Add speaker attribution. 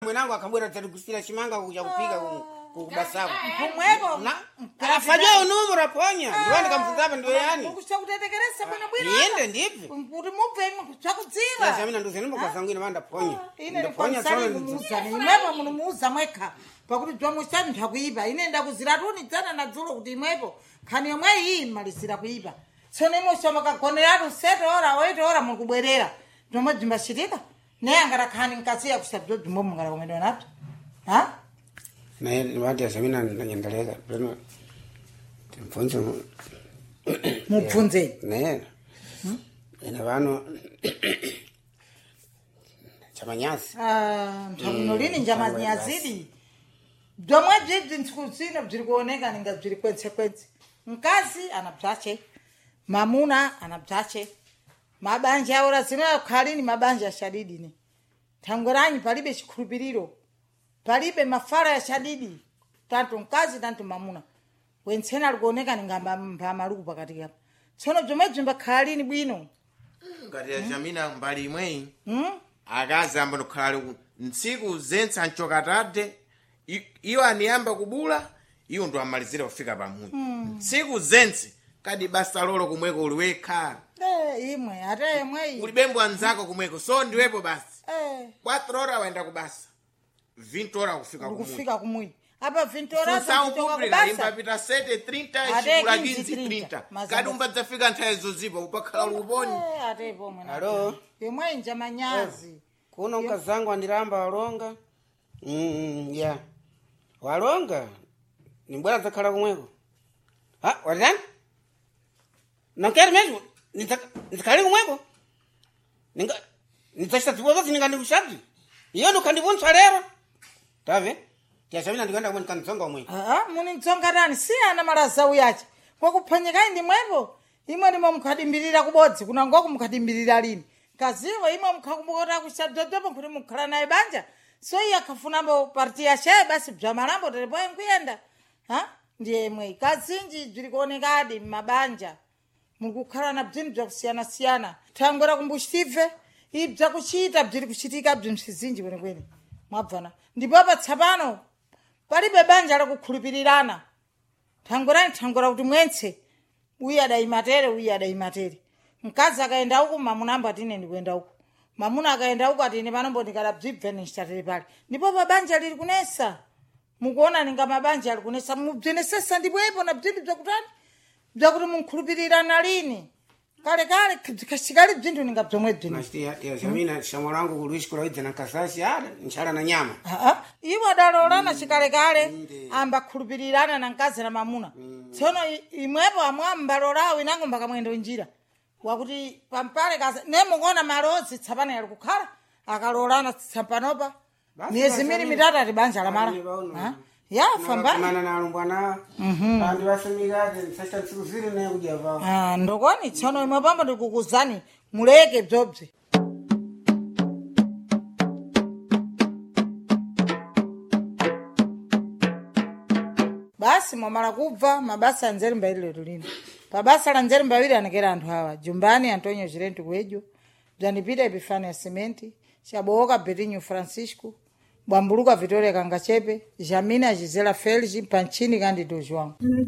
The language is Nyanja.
Speaker 1: mwanangu akabwera tatu kusira chimanga kuja kupika kubasabu.
Speaker 2: Kumweko
Speaker 1: Na afajao numero ponya. Ndio nikamfunzapa ndio yani.
Speaker 2: Kutekeleza bwana bwana.
Speaker 1: Niende ndipi?
Speaker 2: Uri mupe chakudzira.
Speaker 1: Sasa mimi ndio nimbo kazangwini manda ponya.
Speaker 2: Ine ponya sana muzani. Imwepo munumuza mweka. Pakuti jomwe chani ntakuiba. Ine ndakuzira tuni tsana na dzulo kuti imwepo. Khani yomwe iyi malisira kuiba. Tsone imosoma kagonera ruseto ora 8 ora mukubwerera. Ndomwe dzimbashitika. Naye angara khani nkasiya kusabyo dzimbo mungara komendo nato. Ha?
Speaker 1: Na wadi ya samina nanyendeleza. Preno. Timfunze
Speaker 2: mupfunze.
Speaker 1: Ne. Ina vano chamanyasi.
Speaker 2: Mtakunolini njamanyazidi. Domwe bjibzi ntsikusina bjiri kuoneka ninga bjiri kwetse. Mkazi anabzache. Mamuna anabzache. Mabanja ora zina khalini mabanja shadidi ni. Tangweranyi palibe chikhulupiriro. Palibe mafara ya shadidi. Tanto mkazi tanto mamuna. Wentsena alikuoneka ninga maluku pakati hapa. Tsono jomwe jimba khalini bwino.
Speaker 3: Ngati ya Jamina mbali imweyi. Akazi amba nokhala ntsiku zentsa anchokatade. Iyo aniyamba kubula, iyo ndo amalizira kufika pamuyi. Ntsiku zentsi kadi basa lolo kumweko uliwekha.
Speaker 2: Imwe ate imweyi.
Speaker 3: Ulibembo anzako kumweko so ndiwepo basi. 4 horas waenda kubasa. 20 horas kufika kumuyi.
Speaker 2: Kufika kumuyi. Apa 20 horas
Speaker 3: kutoka kubasa. Imba pita 7:30 shikula 15:30. Kadi umba zafika nthaezo zipa upakhala uluboni.
Speaker 2: Ate ipo mwana.
Speaker 1: Halo.
Speaker 2: Imweyi njamanyazi.
Speaker 1: Kuno mkazangu andiramba walonga. Yeah. Walonga. Nimbwela zakhala kumweko. Ha, walani? Nankeri meju. Nitakali kumweko. Nitashita tibozo siningandi kushabdi. Iyo nukandibunsa lero. Tave. Kiashamina ndikanda kumwani kanitsonga umweko.
Speaker 2: Muni ntsonga tani. Si ana malaza uyache. Kwa kuphanyika indi mwepo. Imwe nimo mukadimbirira kubodzi. Kuna ngoku mukadimbirira lini. Kaziwa imwe mukakubukota kushabdodopo kuti mukhala naye banja. So iya kafunambo parti ya shee basi bjamalambo telepoye mkuyenda. Ndiye imwe. Kazinji jirikuonekadi mabanja. Mukukhala na bjini bja kusiyana. Tangwera kumbushtive. Ibja kuchita bjiri kuchitika bjimsizinji kwenekwene. Mwabvana. Ndipapa tsapano. Palibe banja la kukhulupirirana. Tangwera kuti mwentse. Uya adaimatere. Mkazi akaenda huku mamunamba atine ndikuenda huku. Mamuna akaenda huku atine panombo ndikala bjibve nishatere pale. Ndipo mabanja lili kunesa. Mukuona ninga mabanja lili kunesa. Mubjenesesa ndipwepo na bjindi bjakutani. Bjakuti munkhulupirirana lini. Kale kashikali bjindu ninga bjomwe bjini.
Speaker 1: Nashtia ya Jamina shamorangu kulishi kula idze na kasasi nchala na nyama.
Speaker 2: Iwa dalolana shikale amba khulupirirana na mkazi na mamuna. Tsono imwepo amwamba lolawi nangu mpaka mwendo njira. Wakuti pampale kaza nemukona malozi tsapana yali kukhala akalolana tsapanopa miezi 2 mitatu atibanja la mara ya famba
Speaker 1: mana na lumbwana andi basemigade nsasa tsuzire ne kudya vao
Speaker 2: ndokoni tsono imwe pamba ndikukuzani muleke bzobze. Basi mwamala kubva mabasa anzeri mbali lero lino. Pabasa la nzeri mbawili anekera anthu hawa. Jumbani Antonio Girento Kuejo, Janipita Epifania Sementi, Shaboka Betinho Francisco, Bwambuluka Vitória Kangachepe, Jamina Gisela Felge, Panchini Candido João.